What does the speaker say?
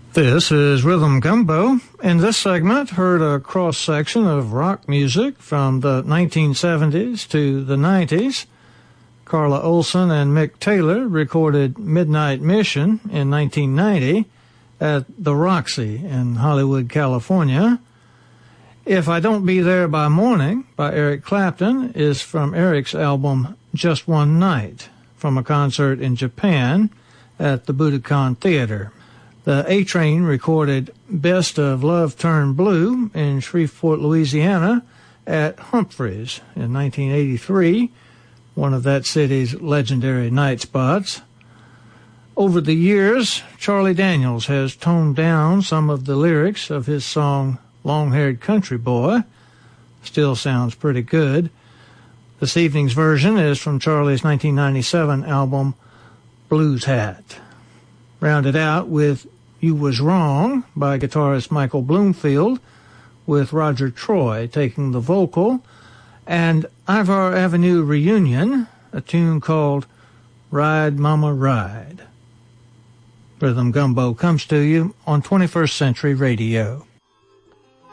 This is Rhythm Gumbo. In this segment, heard a cross-section of rock music from the 1970s to the 90s. Carla Olson and Mick Taylor recorded Midnight Mission in 1990 at the Roxy in Hollywood, California. If I Don't Be There by Morning by Eric Clapton is from Eric's album Just One Night from a concert in Japan at the Budokan Theater. The A-Train recorded Best of Love Turned Blue in Shreveport, Louisiana at Humphreys in 1983, one of that city's legendary night spots. Over the years, Charlie Daniels has toned down some of the lyrics of his song Long-Haired Country Boy. Still sounds pretty good. This evening's version is from Charlie's 1997 album Blues Hat. Rounded out with You Was Wrong by guitarist Michael Bloomfield, with Roger Troy taking the vocal, and Ivar Avenue Reunion, a tune called Ride Mama Ride. Rhythm Gumbo comes to you on 21st Century Radio.